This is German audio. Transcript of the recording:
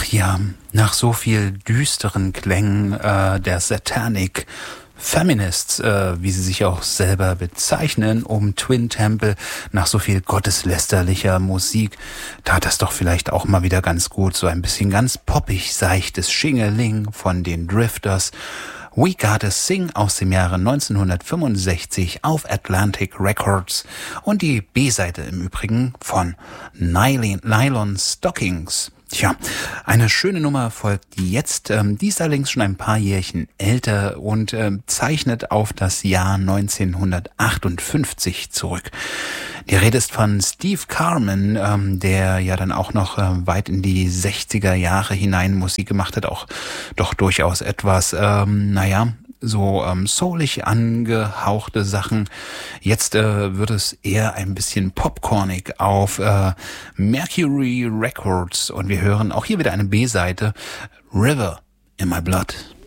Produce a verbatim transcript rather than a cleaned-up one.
ja, nach so viel düsteren Klängen äh, der Satanic Feminists, äh, wie sie sich auch selber bezeichnen, um Twin Temple, nach so viel gotteslästerlicher Musik, tat das doch vielleicht auch mal wieder ganz gut, so ein bisschen ganz poppig seichtes Schingeling von den Drifters. We Gotta Sing aus dem Jahre neunzehnhundertfünfundsechzig auf Atlantic Records und die B-Seite im Übrigen von Nylon, Nylon Stockings. Tja, eine schöne Nummer folgt die jetzt. Ähm, die ist allerdings schon ein paar Jährchen älter und ähm, zeichnet auf das Jahr neunzehnhundertachtundfünfzig zurück. Die Rede ist von Steve Carman, ähm, der ja dann auch noch äh, weit in die sechziger Jahre hinein Musik gemacht hat, auch doch durchaus etwas, ähm, naja, so ähm, soulig angehauchte Sachen. Jetzt äh, wird es eher ein bisschen popcornig auf äh, Mercury Records und wir hören auch hier wieder eine B-Seite, River in My Blood.